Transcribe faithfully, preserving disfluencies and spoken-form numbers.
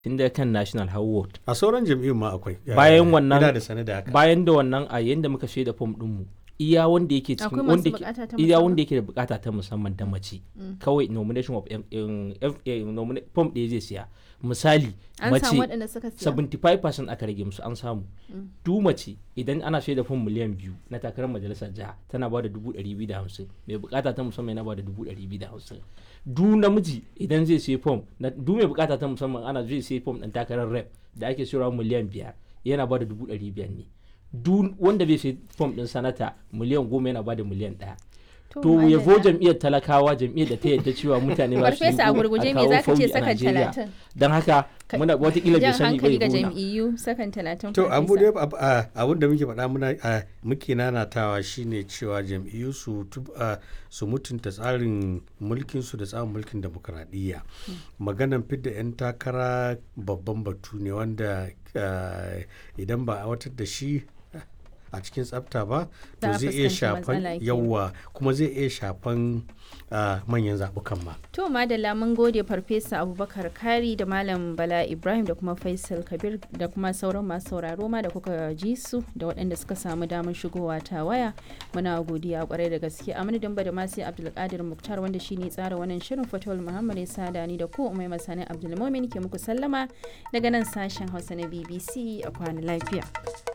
tun da kan national har ward. A sauran jam'iyyun ma akwai. Bayan wannan ina da sane da haka. Bayan da wannan a yanda muka shaida fom ɗinmu iya wanda yake cikin wanda iya wanda yake da bukata ta musamman da mace kawai nomination of form ɗaya zai siya. Misali mace seventy-five percent aka rage musu an samu. Du mace idan ana shaida fom miliyan biyu na takarar majalisar jiha tana ba da dubu ɗari biyu da hamsin mai bukata ta musamman yana ba da dubu ɗari biyu da hamsin. Du namiji idan zai sai fom du mai bukata ta musamman ana zai sai fom ɗin takarar rep da ake sayarwa miliyan biyar yana ba da dubu ɗari biyar ne. Duk wanda bai sai fom din sanata miliyan goma yana bada miliyan ɗaya. To yabo jam'iyyar talakawa jam'iyyar da ta yadda cewa mutane ba su yi a gurguje me zaka ce sakan talatin don haka muna watakila bai sani bai ga jam'iyyu sakan talatin. To abu dai abun da muke faɗa muna muke nanatawa shine cewa jam'iyyu su su mutunta tsarin mulkin su da tsarin mulkin demokradiyya. Maganan fidda 'yan takara babban batu ne wanda idan ba a watar da shi a cikin tsafta ba to zai iya shafan yawa kuma zai iya shafan manyan zaɓukan ma. To madalla mun gode farfesa Abubakar Kari da Malam Bala Ibrahim da kuma Faisal Kabir da kuma sauran masu sauraro ma da kuka ji su da waɗanda suka samu damar shigowa ta waya muna godiya kwarai da gaske a madadin ba da masu Abdulkadir Muktar wanda shine tsara wannan shirin Fatawul Muhammad ya sada ni da ku Umai Masani Abdulmumin ke muku sallama daga nan sashen Hausa na B B C a kwana lafiya.